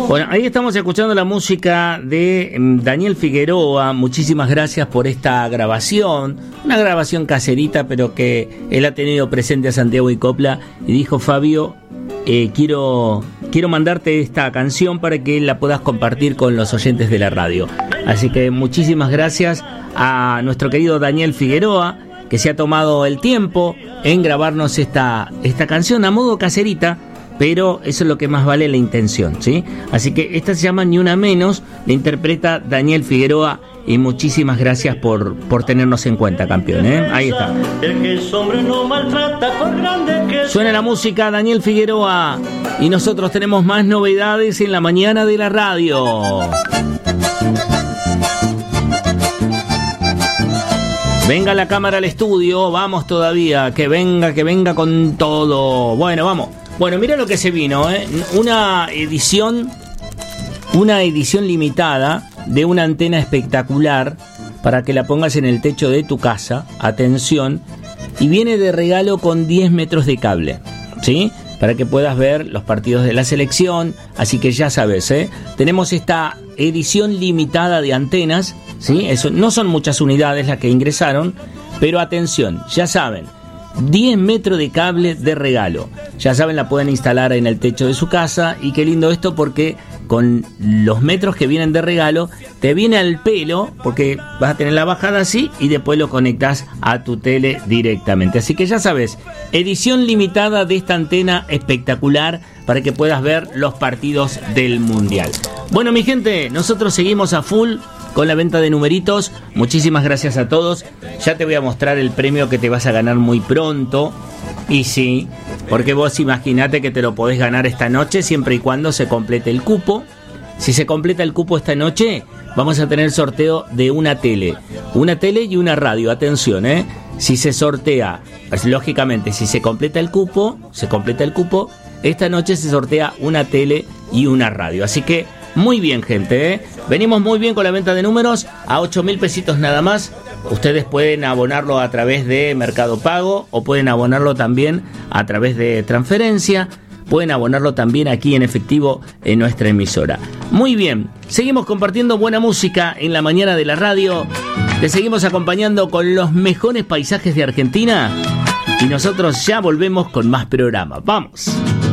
Bueno, ahí estamos escuchando la música de Daniel Figueroa. Muchísimas gracias por esta grabación. Una grabación caserita, pero que él ha tenido presente a Santiago y Copla. Y dijo: Fabio, quiero mandarte esta canción para que la puedas compartir con los oyentes de la radio. Así que muchísimas gracias a nuestro querido Daniel Figueroa, que se ha tomado el tiempo en grabarnos esta canción a modo caserita. Pero eso es lo que más vale, la intención, ¿sí? Así que esta se llama Ni Una Menos, la interpreta Daniel Figueroa, y muchísimas gracias por tenernos en cuenta, campeón, ¿eh? Ahí está. Suena la música, Daniel Figueroa, y nosotros tenemos más novedades en la mañana de la radio. Venga la cámara al estudio, vamos todavía, que venga con todo. Bueno, vamos. Bueno, mira lo que se vino, ¿eh? Una edición limitada de una antena espectacular para que la pongas en el techo de tu casa. Atención, y viene de regalo con 10 metros de cable, ¿sí? Para que puedas ver los partidos de la selección. Así que ya sabes, ¿eh? Tenemos esta edición limitada de antenas, ¿sí? Eso, no son muchas unidades las que ingresaron, pero atención, ya saben. 10 metros de cable de regalo. Ya saben, la pueden instalar en el techo de su casa. Y qué lindo esto, porque con los metros que vienen de regalo te viene al pelo, porque vas a tener la bajada así y después lo conectas a tu tele directamente. Así que ya sabes, edición limitada de esta antena espectacular para que puedas ver los partidos del Mundial. Bueno, mi gente, nosotros seguimos a full con la venta de numeritos. Muchísimas gracias a todos. Ya te voy a mostrar el premio que te vas a ganar muy pronto. Y sí, porque vos imaginate que te lo podés ganar esta noche, siempre y cuando se complete el cupo. Si se completa el cupo esta noche, vamos a tener sorteo de una tele y una radio. Atención, si se sortea, pues, lógicamente, si se completa el cupo, esta noche se sortea una tele y una radio. Así que muy bien, gente, venimos muy bien con la venta de números a 8.000 pesitos nada más. Ustedes pueden abonarlo a través de Mercado Pago o pueden abonarlo también a través de transferencia. Pueden abonarlo también aquí en efectivo en nuestra emisora. Muy bien, seguimos compartiendo buena música en la mañana de la radio. Te seguimos acompañando con los mejores paisajes de Argentina. Y nosotros ya volvemos con más programa. ¡Vamos!